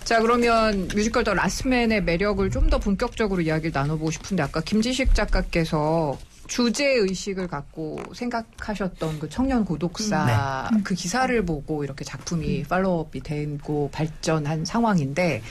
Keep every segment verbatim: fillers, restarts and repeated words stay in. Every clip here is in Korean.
자, 그러면 뮤지컬 더 라스트맨의 매력을 좀 더 본격적으로 이야기를 나눠보고 싶은데 아까 김지식 작가께서 주제의식을 갖고 생각하셨던 그 청년 고독사 네. 그 기사를 보고 이렇게 작품이 팔로우업이 되고 발전한 상황인데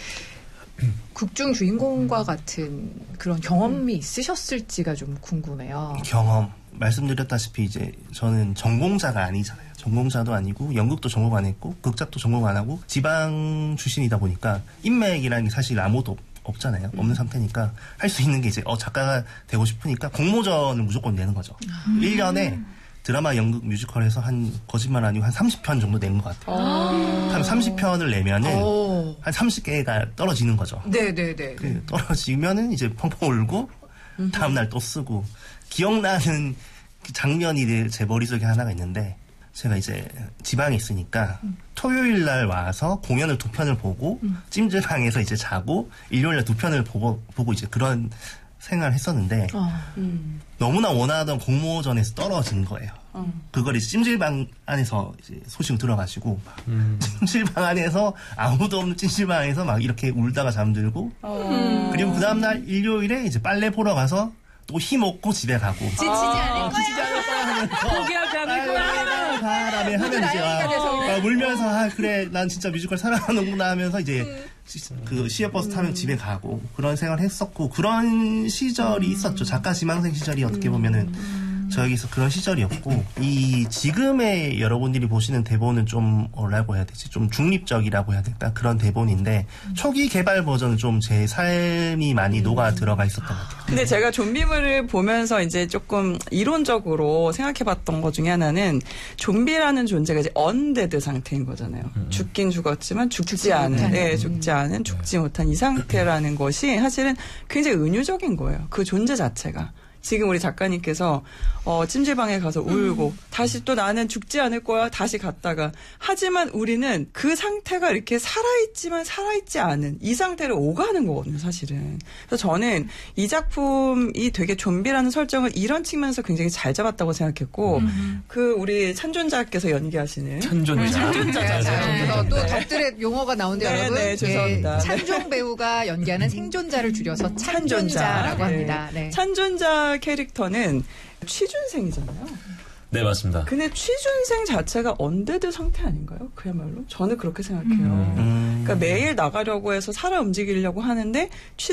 극중 주인공과 같은 그런 경험이 있으셨을지가 좀 궁금해요. 경험 말씀드렸다시피 이제 저는 전공자가 아니잖아요. 전공자도 아니고 연극도 전공 안 했고 극작도 전공 안 하고 지방 출신이다 보니까 인맥이라는 게 사실 아무도 없잖아요. 없는 상태니까 할 수 있는 게 이제 어 작가가 되고 싶으니까 공모전을 무조건 내는 거죠. 음. 일 년에 드라마, 연극, 뮤지컬에서 한 거짓말 아니고 한 삼십 편 정도 낸 것 같아요. 아~ 한 삼십 편을 내면은 오. 한 서른 개가 떨어지는 거죠. 네네네. 그 떨어지면은 이제 펑펑 울고 다음날 또 쓰고 기억나는 장면이 제 머릿속에 하나가 있는데 제가 이제 지방에 있으니까 음. 토요일 날 와서 공연을 두 편을 보고 음. 찜질방에서 이제 자고 일요일 날 두 편을 보고 보고 이제 그런 생활을 했었는데 어. 음. 너무나 원하던 공모전에서 떨어진 거예요. 어. 그걸 이제 찜질방 안에서 이제 소식 들어가지고 음. 찜질방 안에서 아무도 없는 찜질방에서 막 이렇게 울다가 잠들고 어. 그리고 그 다음날 일요일에 이제 빨래 보러 가서 또 힘없고 집에 가고 지치지 않을 거야. 지치지 않을 거야 하면서 포기하지 않을 거야. 바람에 하면 이제 아, 아, 울면서 아 그래 난 진짜 뮤지컬 사랑하는구나 하면서 이제 음. 시, 그 시외버스 타면 음. 집에 가고 그런 생활을 했었고 그런 시절이 음. 있었죠. 작가 지망생 시절이 어떻게 보면은 음. 저에게서 그런 시절이었고 이 지금의 여러분들이 보시는 대본은 좀 뭐라고 해야 되지? 좀 중립적이라고 해야 될까? 그런 대본인데 음. 초기 개발 버전은 좀 제 삶이 많이 음. 녹아 들어가 있었던 것 같아요. 근데 제가 좀비물을 보면서 이제 조금 이론적으로 생각해봤던 것 중에 하나는 좀비라는 존재가 이제 언데드 상태인 거잖아요. 음. 죽긴 죽었지만 죽지, 죽지 않은, 네, 죽지 않은, 죽지 못한 이 상태라는 것이 사실은 굉장히 은유적인 거예요. 그 존재 자체가. 지금 우리 작가님께서 어, 찜질방에 가서 울고 음. 다시 또 나는 죽지 않을 거야 다시 갔다가 하지만 우리는 그 상태가 이렇게 살아있지만 살아있지 않은 이 상태를 오가는 거거든요 사실은. 그래서 저는 이 작품이 되게 좀비라는 설정을 이런 측면에서 굉장히 잘 잡았다고 생각했고 음. 그 우리 찬존자께서 연기하시는 찬존자 찬존자 그래서 또 덕들의 용어가 나오는데 네, 여러분 네, 죄송합니다. 네, 찬종 배우가 연기하는 생존자를 줄여서 찬존자라고 찬존자. 합니다. 네. 찬존자 캐릭터는 취준생이잖아요. 네, 맞습니다. 근데 취준생 자체가 언데드 상태 아닌가요? 그야말로? 저는 그렇게 생각해요. 음. 그러니까 매일 나가려고 해서 살아 움직이려고 하는데 취